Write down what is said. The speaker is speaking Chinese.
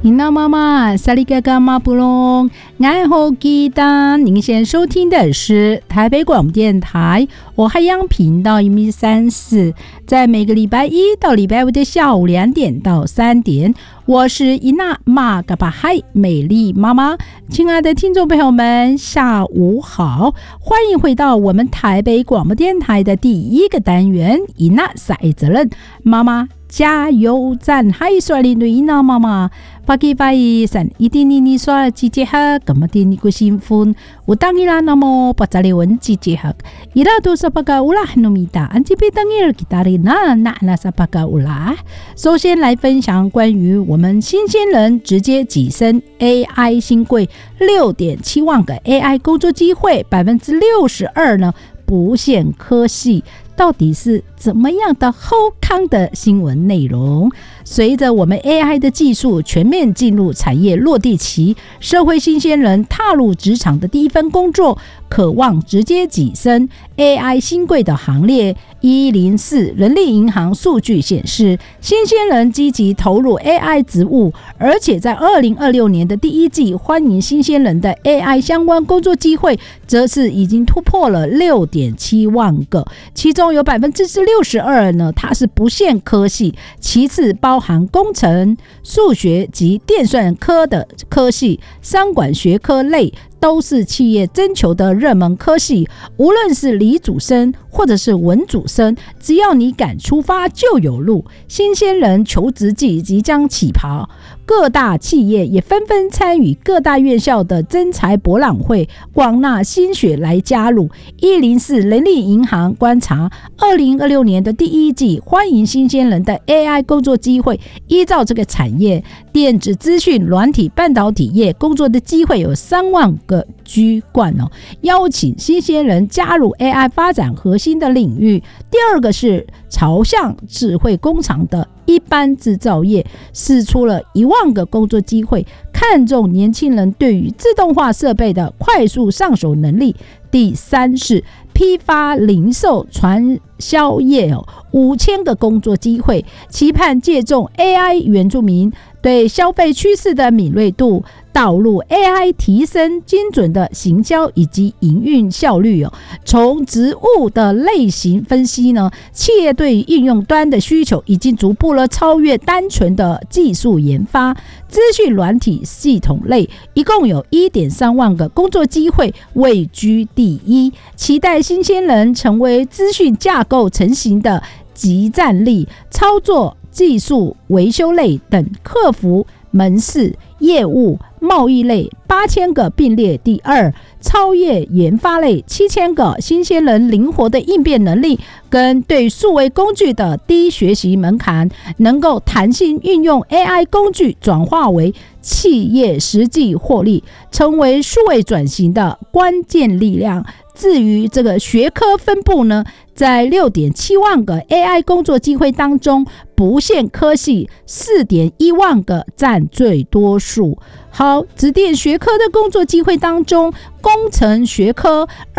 您那妈妈萨利嘎嘎马布隆，爱好吉他。您现在收听的是台北广播电台我海洋频道134，在每个礼拜一到礼拜五的下午2点到3点，我是伊娜玛嘎巴嗨美丽妈妈。亲爱的听众朋友们，下午好，欢迎回到我们台北广播电台的第一个单元伊娜撒爱责任妈妈加油站，嗨，刷领对伊娜妈妈。pagi baik san idini ni soal cicehak kemudian ni kusimfun utangila namo pacalewan cicehak ira tu sapaka ulah numita antipi tangil kitarina na sapaka ulah。 首先来分享关于我们新鲜人直接跻身 AI 新贵 6.7 万个 AI 工作机会， 62% 呢不限科系，到底是怎么样的后康的新闻内容？随着我们 AI 的技术全面进入产业落地期，社会新鲜人踏入职场的第一份工作，渴望直接跻身 AI 新贵的行列。104人力银行数据显示，新鲜人积极投入 AI 职务，而且在2026年的第一季，欢迎新鲜人的 AI 相关工作机会则是已经突破了 6.7 万个，其中有 62% 呢，它是不限科系，其次包含工程、数学及电算科的科系，商管学科类都是企业征求的热门科系，无论是理组生或者是文组生，只要你敢出发就有路。新鲜人求职季即将起跑，各大企业也纷纷参与各大院校的征才博览会，广纳新血来加入。104人力银行观察2026年的第一季，欢迎新鲜人的 AI 工作机会，依照这个产业，电子资讯、软体、半导体业工作的机会有3万个居冠哦，邀请新鲜人加入 AI 发展核心的领域。第二个是朝向智慧工厂的一般制造业，释出了1万个工作机会，看重年轻人对于自动化设备的快速上手能力。第三是批发零售传销业5000个工作机会，期盼借重 AI 原住民对消费趋势的敏锐度，导入 AI 提升精准的行销以及营运效率从职务的类型分析呢，企业对应用端的需求已经逐步了超越单纯的技术研发。资讯软体系统类一共有 1.3 万个工作机会，位居第一，期待新鲜人成为资讯架构成型的即战力，操作技术维修类等客服、门市、业务、贸易类8000个并列第二，超越研发类7000个。新鲜人灵活的应变能力跟对数位工具的低学习门槛，能够弹性运用 AI 工具转化为企业实际获利，成为数位转型的关键力量。至于这个学科分布呢，在 6.7 万个 AI 工作机会当中，不限科系 4.1 万个占最多数。好，指定学科的工作机会当中，工程学科